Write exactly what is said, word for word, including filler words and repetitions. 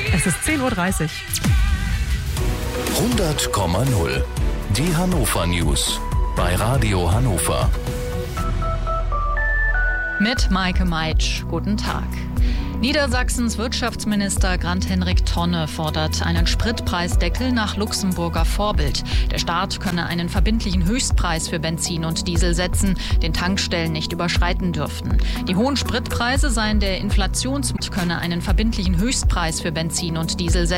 Es ist zehn Uhr dreißig. hundert Komma null. Die Hannover News bei Radio Hannover. Mit Maike Meitsch. Guten Tag. Niedersachsens Wirtschaftsminister Grant-Henrik Tonne fordert einen Spritpreisdeckel nach Luxemburger Vorbild. Der Staat könne einen verbindlichen Höchstpreis für Benzin und Diesel setzen, den Tankstellen nicht überschreiten dürften. Die hohen Spritpreise seien der Inflations- könne einen verbindlichen Höchstpreis für Benzin und Diesel setzen.